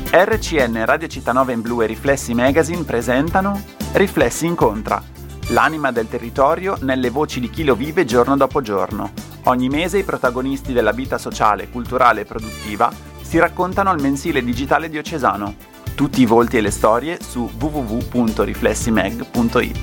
RCN Radio Città in Blu e Riflessi Magazine presentano Riflessi Incontra, l'anima del territorio nelle voci di chi lo vive giorno dopo giorno. Ogni mese i protagonisti della vita sociale, culturale e produttiva si raccontano al mensile digitale diocesano. Tutti i volti e le storie su www.riflessimag.it.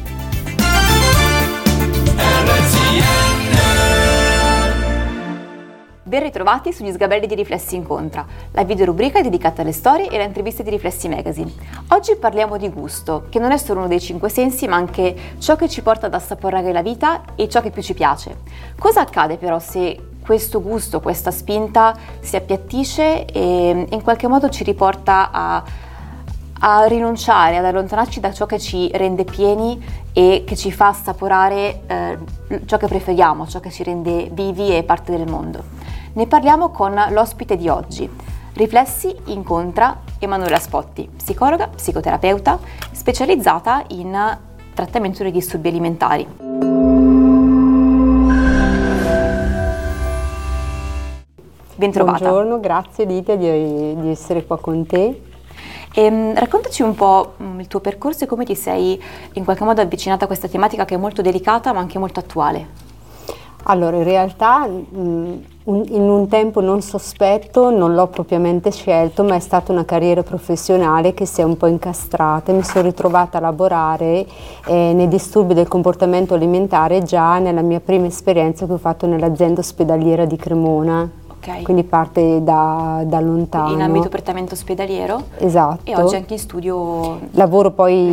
Ben ritrovati sugli sgabelli di Riflessi Incontra, la videorubrica dedicata alle storie e alle interviste di Riflessi Magazine. Oggi parliamo di gusto, che non è solo uno dei 5 sensi, ma anche ciò che ci porta ad assaporare la vita e ciò che più ci piace. Cosa accade però se questo gusto, questa spinta si appiattisce e in qualche modo ci riporta a rinunciare, ad allontanarci da ciò che ci rende pieni e che ci fa assaporare ciò che preferiamo, ciò che ci rende vivi e parte del mondo? Ne parliamo con l'ospite di oggi. Riflessi incontra Emanuela Spotti, psicologa, psicoterapeuta, specializzata in trattamento dei disturbi alimentari. Bentrovata. Buongiorno, grazie Lidia di essere qua con te. Raccontaci un po' il tuo percorso e come ti sei in qualche modo avvicinata a questa tematica che è molto delicata ma anche molto attuale. Allora, in realtà in un tempo non sospetto, non l'ho propriamente scelto, ma è stata una carriera professionale che si è un po' incastrata e mi sono ritrovata a lavorare nei disturbi del comportamento alimentare già nella mia prima esperienza che ho fatto nell'azienda ospedaliera di Cremona. Okay. Quindi parte da lontano. In ambito prettamente ospedaliero? Esatto. E oggi anche in studio? Lavoro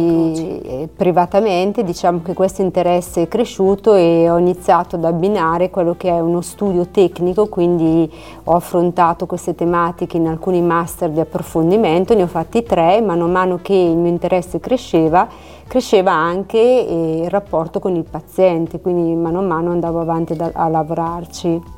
poi privatamente, diciamo che questo interesse è cresciuto e ho iniziato ad abbinare quello che è uno studio tecnico, quindi ho affrontato queste tematiche in alcuni master di approfondimento, ne ho fatti 3, man mano che il mio interesse cresceva anche il rapporto con il paziente, quindi man mano andavo avanti a lavorarci.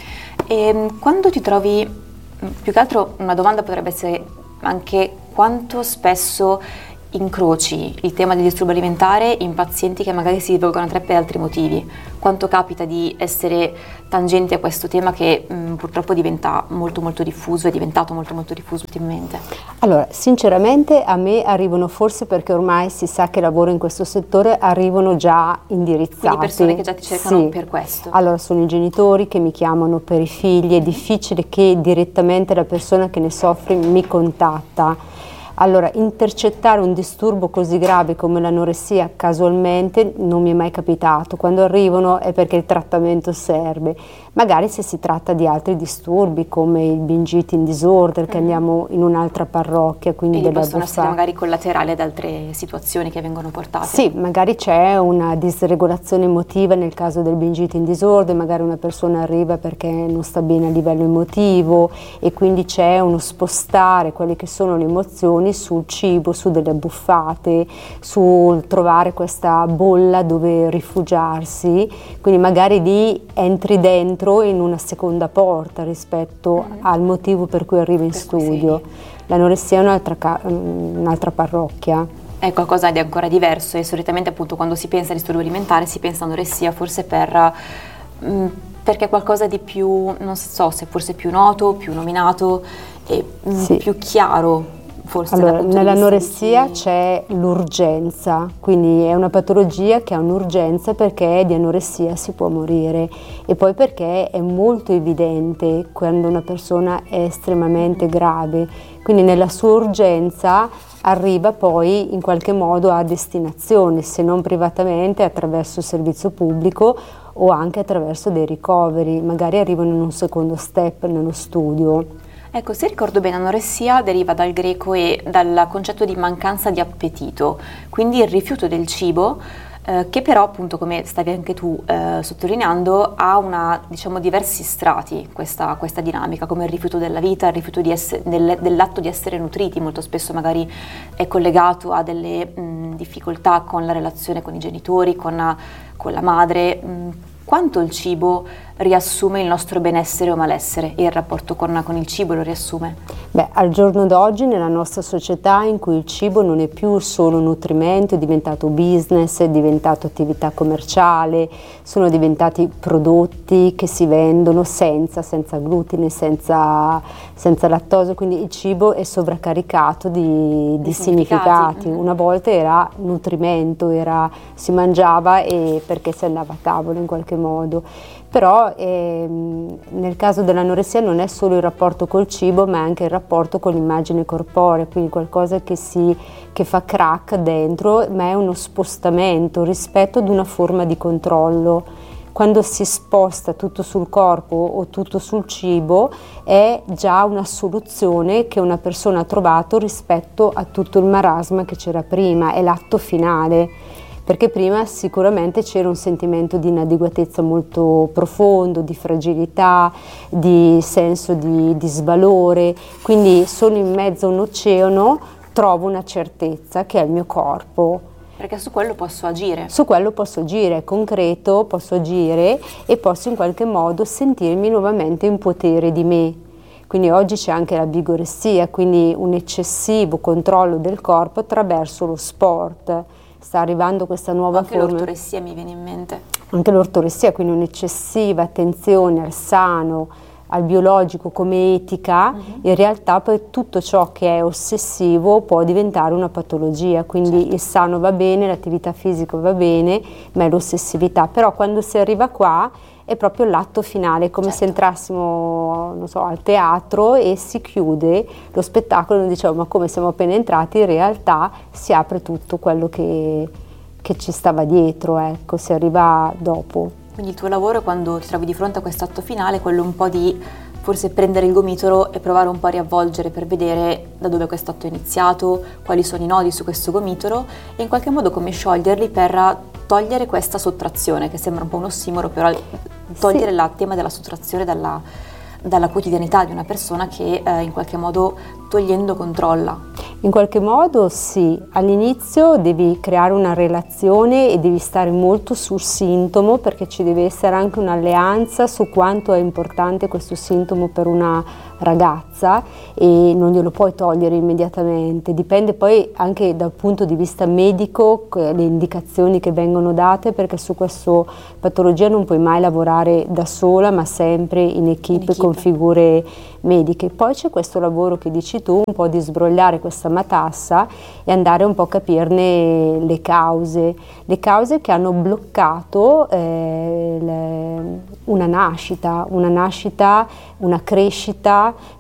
E quando ti trovi, più che altro una domanda potrebbe essere anche quanto spesso incroci il tema del disturbo alimentare in pazienti che magari si rivolgono a te per altri motivi? Quanto capita di essere tangente a questo tema che purtroppo diventa molto diffuso, è diventato molto diffuso ultimamente? Allora, sinceramente a me arrivano, forse perché ormai si sa che lavoro in questo settore, arrivano già indirizzati. Quindi persone che già ti cercano sì. Per questo? Allora, sono i genitori che mi chiamano per i figli, è difficile che direttamente la persona che ne soffre mi contatta. Allora, intercettare un disturbo così grave come l'anoressia casualmente non mi è mai capitato. Quando arrivano è perché il trattamento serve. Magari se si tratta di altri disturbi come il binge eating disorder, che andiamo in un'altra parrocchia, quindi possono essere magari collaterali ad altre situazioni che vengono portate. Sì, magari c'è una disregolazione emotiva nel caso del binge eating disorder, magari una persona arriva perché non sta bene a livello emotivo e quindi c'è uno spostare quelle che sono le emozioni sul cibo, su delle abbuffate, sul trovare questa bolla dove rifugiarsi, quindi magari lì entri dentro in una seconda porta rispetto al motivo per cui arrivi in studio. L'anoressia è un'altra parrocchia. È qualcosa di ancora diverso e solitamente appunto quando si pensa a disturbo alimentare si pensa a anoressia forse perché è qualcosa di più, non so se forse più noto, più nominato e più chiaro. Forse allora, nell'anoressia c'è l'urgenza, quindi è una patologia che ha un'urgenza perché di anoressia si può morire e poi perché è molto evidente quando una persona è estremamente grave, quindi nella sua urgenza arriva poi in qualche modo a destinazione, se non privatamente attraverso il servizio pubblico o anche attraverso dei ricoveri, magari arrivano in un secondo step nello studio. Ecco, se ricordo bene, anoressia deriva dal greco e dal concetto di mancanza di appetito, quindi il rifiuto del cibo, che però appunto, come stavi anche tu sottolineando, ha diversi strati questa dinamica, come il rifiuto della vita, il rifiuto dell'atto di essere nutriti, molto spesso magari è collegato a delle difficoltà con la relazione con i genitori, con la madre. Quanto il cibo riassume il nostro benessere o malessere, e il rapporto con il cibo lo riassume? Beh, al giorno d'oggi nella nostra società in cui il cibo non è più solo nutrimento, è diventato business, è diventato attività commerciale, sono diventati prodotti che si vendono senza glutine, senza lattosio, quindi il cibo è sovraccaricato di significati. Una volta era nutrimento, si mangiava perché si andava a tavola in qualche modo. Però nel caso dell'anoressia non è solo il rapporto col cibo, ma è anche il rapporto con l'immagine corporea, quindi qualcosa che fa crack dentro, ma è uno spostamento rispetto ad una forma di controllo. Quando si sposta tutto sul corpo o tutto sul cibo è già una soluzione che una persona ha trovato rispetto a tutto il marasma che c'era prima, è l'atto finale. Perché prima sicuramente c'era un sentimento di inadeguatezza molto profondo, di fragilità, di senso di svalore, quindi sono in mezzo a un oceano, trovo una certezza che è il mio corpo. Perché su quello posso agire. Su quello posso agire, è concreto, posso agire e posso in qualche modo sentirmi nuovamente in potere di me. Quindi oggi c'è anche la vigoressia, quindi un eccessivo controllo del corpo attraverso lo sport. Sta arrivando questa nuova forma. Anche l'ortoressia mi viene in mente. Anche l'ortoressia, quindi un'eccessiva attenzione al sano, al biologico come etica, in realtà poi tutto ciò che è ossessivo può diventare una patologia, quindi il sano va bene, l'attività fisica va bene, ma è l'ossessività. Però quando si arriva qua è proprio l'atto finale, come se entrassimo, non so, al teatro e si chiude lo spettacolo, noi diciamo ma come siamo appena entrati, in realtà si apre tutto quello che ci stava dietro, ecco, si arriva dopo. Quindi il tuo lavoro, quando ti trovi di fronte a questo atto finale, è quello un po' di forse prendere il gomitolo e provare un po' a riavvolgere per vedere da dove questo atto è iniziato, quali sono i nodi su questo gomitolo e in qualche modo come scioglierli per togliere questa sottrazione, che sembra un po' un ossimoro, però togliere il tema della sottrazione dalla quotidianità di una persona che in qualche modo togliendo controlla. In qualche modo sì, all'inizio devi creare una relazione e devi stare molto sul sintomo, perché ci deve essere anche un'alleanza su quanto è importante questo sintomo per una ragazza e non glielo puoi togliere immediatamente, dipende poi anche dal punto di vista medico le indicazioni che vengono date, perché su questa patologia non puoi mai lavorare da sola ma sempre in equipe con figure mediche. Poi c'è questo lavoro che dici tu, un po' di sbrogliare questa matassa e andare un po' a capirne le cause che hanno bloccato una nascita, una crescita